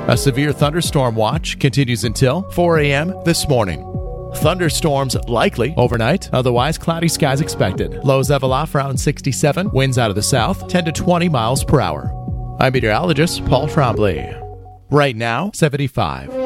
A severe thunderstorm watch continues until 4 a.m. this morning. Thunderstorms likely overnight, otherwise cloudy skies expected. Lows level off around 67, winds out of the south 10 to 20 miles per hour. I'm meteorologist Paul Trombley. Right now, 75.